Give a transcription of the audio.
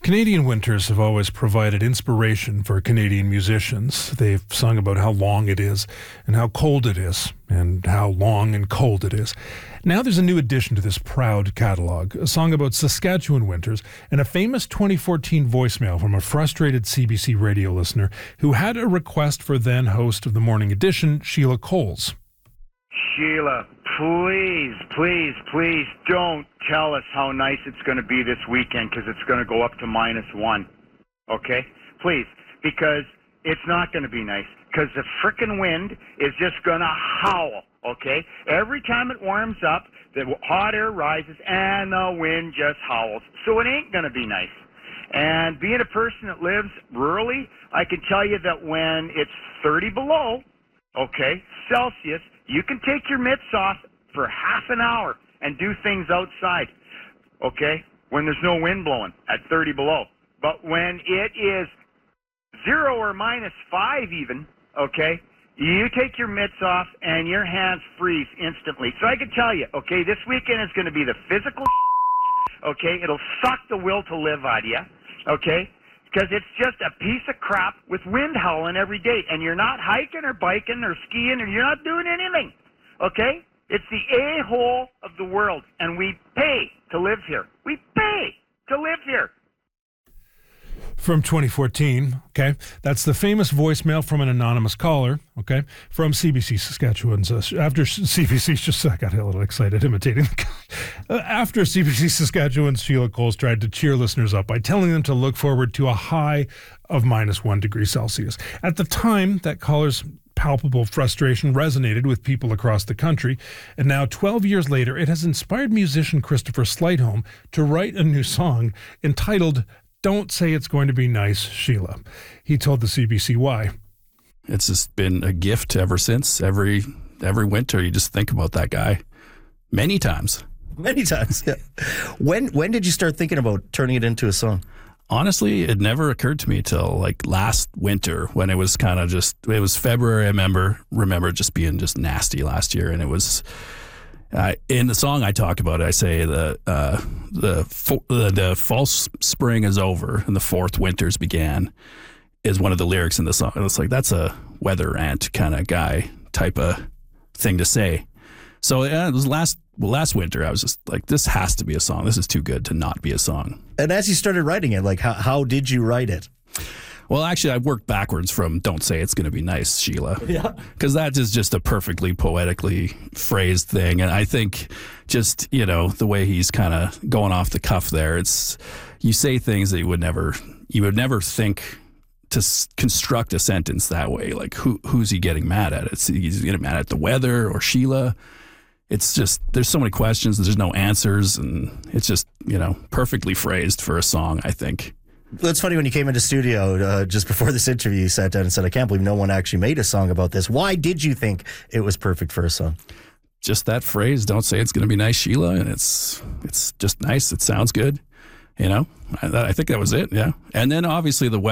Canadian winters have always provided inspiration for Canadian musicians. They've sung about how long it is and how cold it is and how long and cold it is. Now there's a new addition to this proud catalog, a song about Saskatchewan winters and a famous 2014 voicemail from a frustrated CBC radio listener who had a request for then host of the Morning Edition, Sheila Coles. Sheila, please don't tell us how nice it's going to be this weekend because it's going to go up to -1. Okay? Please. Because it's not going to be nice because the frickin' wind is just going to howl. Okay? Every time it warms up, the hot air rises and the wind just howls. So it ain't going to be nice. And being a person that lives rurally, I can tell you that when it's 30 below, okay, Celsius, you can take your mitts off for half an hour and do things outside, okay, when there's no wind blowing at 30 below. But when it is 0 or -5 even, okay, you take your mitts off and your hands freeze instantly. So I can tell you, okay, this weekend is going to be the physical, okay, it'll suck the will to live out of you, okay, because it's just a piece of crap with wind howling every day, and you're not hiking or biking or skiing, or you're not doing anything, okay? It's the a-hole of the world, and we pay to live here. We pay to live here. From 2014, okay? That's the famous voicemail from an anonymous caller, okay? From CBC Saskatchewan's, after CBC, just, I got a little excited imitating the guy. After CBC Saskatchewan's Sheila Coles tried to cheer listeners up by telling them to look forward to a high of -1 degree Celsius. At the time, that caller's palpable frustration resonated with people across the country, and now 12 years later, it has inspired musician Christopher Slightholme to write a new song entitled "Don't Say It's Going to Be Nice, Sheila." He told the CBC why. It's just been a gift ever since. Every winter, you just think about that guy many times. Many times, yeah. When did you start thinking about turning it into a song? Honestly, it never occurred to me till like last winter when it was kind of just, it was February. I remember just being just nasty last year. And it was, in the song I talk about it, I say the false spring is over and the fourth winters began is one of the lyrics in the song. And it's like, that's a weather ant kind of guy type of thing to say. So yeah, it was last winter, I was just like, this has to be a song. This is too good to not be a song. And as you started writing it, like how did you write it? Well, actually, I worked backwards from "Don't Say It's Going to Be Nice, Sheila." Yeah. Because that is just a perfectly poetically phrased thing. And I think just, the way he's kind of going off the cuff there, you say things that you would never think to construct a sentence that way. Like, who's he getting mad at? He's getting mad at the weather or Sheila. It's just, there's so many questions, there's no answers, and it's just, perfectly phrased for a song, I think. It's funny when you came into studio just before this interview, you sat down and said, I can't believe no one actually made a song about this. Why did you think it was perfect for a song? Just that phrase, "Don't say it's going to be nice, Sheila," and it's just nice. It sounds good, I think that was it, yeah. And then obviously the weather.